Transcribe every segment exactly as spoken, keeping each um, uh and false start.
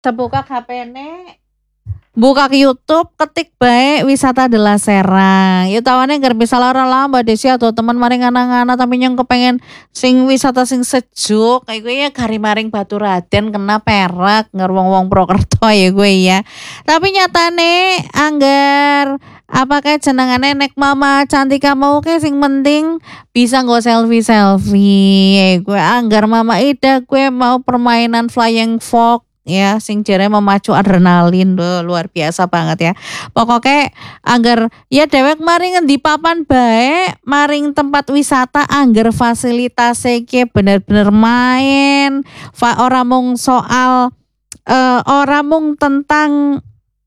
Terbuka H P-ne, buka ke YouTube, ketik bae wisata De La Serang. Ya tawane ger misal ora lah Mbak Desi atau teman maring anak-anak tapi yang kepengen sing wisata sing sejuk kayak gue ya gari maring Baturaden kena Perak nger wong-wong Prokerto ya gue ya. Tapi nyatane angger apa kayak jenengane nek mama Cantika mau ke sing penting bisa nggo selfie selfie. Gue anggar mama Ida gue mau permainan flying fox ya sing jere memacu adrenalin loh, luar biasa banget ya. Pokoknya anggar ya dewek maring di papan bae maring tempat wisata anggar fasilitasnya ke bener-bener main fa ora mung soal uh, ora mung tentang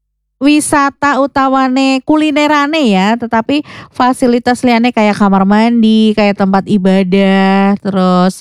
wisata utawane kulinerane ya, tetapi fasilitas liane kayak kamar mandi, kayak tempat ibadah, terus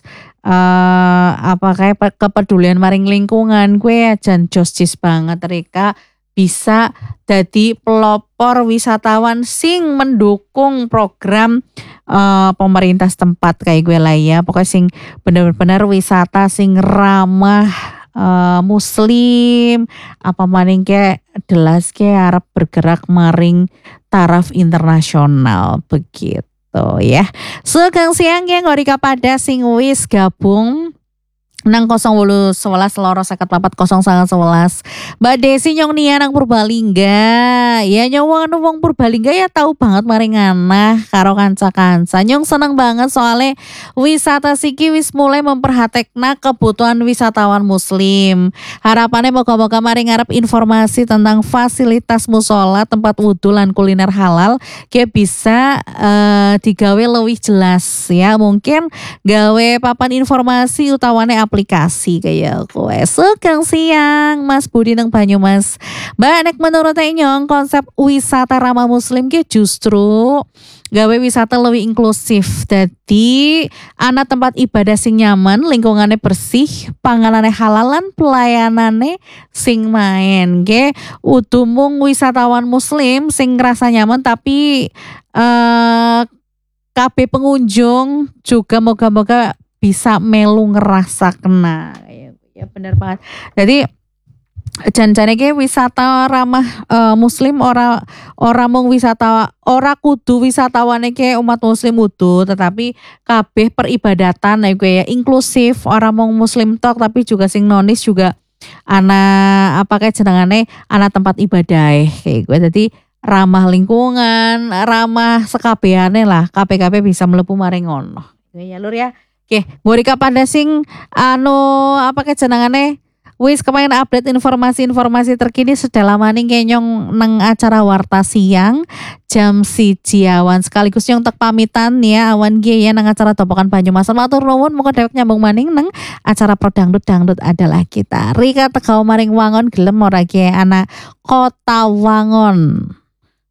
uh, apa kayak kepedulian maring lingkungan gue jan jostis banget Rika bisa jadi pelopor wisatawan sing mendukung program uh, pemerintah setempat kayak gue lah ya. Pokoknya sing bener-bener wisata sing ramah Uh, muslim apa maning ke delas ke Arab bergerak maring taraf internasional begitu ya. Sekarang siang ya ngorika pada sing wis gabung nang kosong wolu sebelas loro seket papat kosong sangat sebelas Mbak Desi nyong nia nang Purbalingga ya nyong wong Purbalingga ya tahu banget maring anah karo kanca-kanca nyong seneng banget soalnya wisata siki wis mulai memperhatekna kebutuhan wisatawan muslim. Harapannya moga-moga maring ngarep informasi tentang fasilitas musola tempat wudhu lan kuliner halal kayak bisa uh, digawe lebih jelas ya, mungkin gawe papan informasi utawane aplikasi kayak kowe. Sekarang siang Mas Budi nang Banyumas. Mbak nek menurut nyong konsep wisata ramah muslim ke justru gawe wisata lebih inklusif. Jadi anak tempat ibadah sing nyaman, lingkungannya bersih, panganane halalan, pelayanane sing main. Ge udu mung wisatawan muslim sing ngerasa nyaman tapi uh, kabeh pengunjung juga moga-moga bisa melu ngerasa kena ya, ya benar banget. Jadi jan-jane ke wisata ramah uh, muslim ora ora mung wisata ora kudu wisatawane ke umat muslim utuh, tetapi kabeh peribadatan ya gue ya inklusif, ora mung muslim tok tapi juga sing nonis juga ana apa kayak jenengane ana tempat ibadah kayak gue. Jadi ramah lingkungan, ramah sekabehane lah, K P K P bisa mlebu maring ngono. Ya lur ya. Oke, ngurika pada sing anu apa kejenengane wis kemarin update informasi-informasi terkini sedalam maning kenyong neng acara Warta Siang jam siji awan sekaligus yang tek pamitan ya awan ge ya nang acara Topokan Banyumas. Matur nuwun muga dewek nyambung maning neng acara Prodangdut Dangdut adalah kita. Rika tegau maring wangon gelem ora ge anak Kota Wangon.